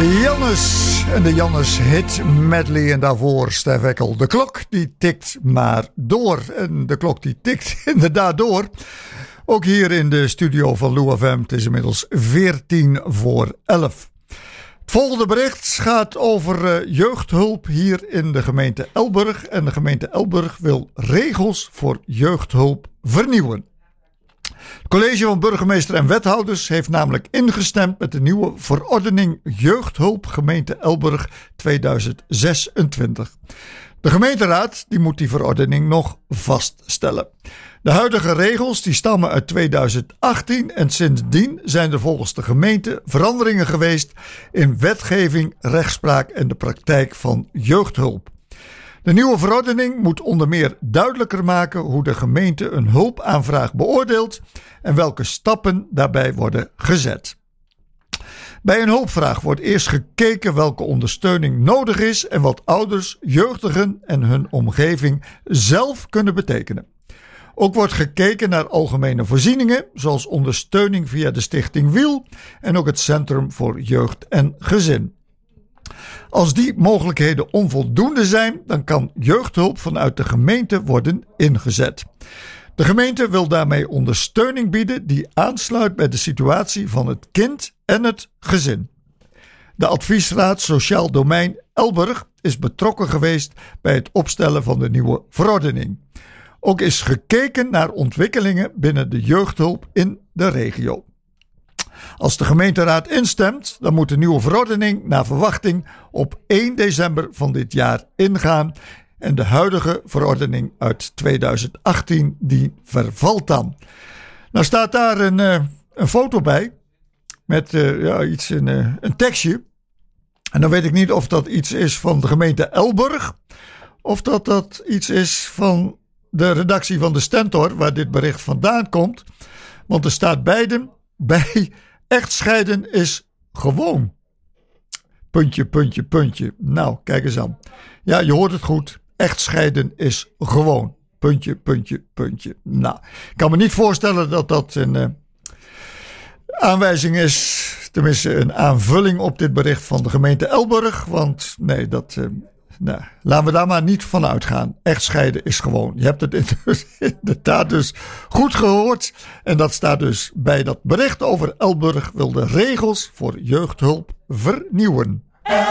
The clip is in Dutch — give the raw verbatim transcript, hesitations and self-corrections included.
Jannes en de Jannes Hit Medley en daarvoor Stef Eckel. De klok die tikt maar door en de klok die tikt inderdaad door. Ook hier in de studio van Lou F M. Het is inmiddels veertien voor elf. Het volgende bericht gaat over uh, jeugdhulp hier in de gemeente Elburg. En de gemeente Elburg wil regels voor jeugdhulp vernieuwen. Het college van burgemeester en wethouders heeft namelijk ingestemd met de nieuwe verordening Jeugdhulp gemeente Elburg tweeduizend zesentwintig. De gemeenteraad die moet die verordening nog vaststellen. De huidige regels die stammen uit tweeduizend achttien en sindsdien zijn er volgens de gemeente veranderingen geweest in wetgeving, rechtspraak en de praktijk van jeugdhulp. De nieuwe verordening moet onder meer duidelijker maken hoe de gemeente een hulpaanvraag beoordeelt en welke stappen daarbij worden gezet. Bij een hulpvraag wordt eerst gekeken welke ondersteuning nodig is en wat ouders, jeugdigen en hun omgeving zelf kunnen betekenen. Ook wordt gekeken naar algemene voorzieningen, zoals ondersteuning via de Stichting Wiel en ook het Centrum voor Jeugd en Gezin. Als die mogelijkheden onvoldoende zijn, dan kan jeugdhulp vanuit de gemeente worden ingezet. De gemeente wil daarmee ondersteuning bieden die aansluit bij de situatie van het kind en het gezin. De adviesraad Sociaal Domein Elburg is betrokken geweest bij het opstellen van de nieuwe verordening. Ook is gekeken naar ontwikkelingen binnen de jeugdhulp in de regio. Als de gemeenteraad instemt, dan moet de nieuwe verordening naar verwachting op één december van dit jaar ingaan. En de huidige verordening uit tweeduizend achttien die vervalt dan. Nou staat daar een, uh, een foto bij met uh, ja, iets, een, uh, een tekstje. En dan weet ik niet of dat iets is van de gemeente Elburg of dat dat iets is van de redactie van de Stentor waar dit bericht vandaan komt. Want er staat beiden bij echtscheiden is gewoon. Puntje, puntje, puntje. Nou, kijk eens aan. Ja, je hoort het goed. Echtscheiden is gewoon. Puntje, puntje, puntje. Nou, ik kan me niet voorstellen dat dat een uh, aanwijzing is. Tenminste, een aanvulling op dit bericht van de gemeente Elburg. Want nee, dat... Uh, Nou, laten we daar maar niet van uitgaan. Echtscheiden is gewoon. Je hebt het inderdaad dus goed gehoord. En dat staat dus bij dat bericht over Elburg wil de regels voor jeugdhulp vernieuwen.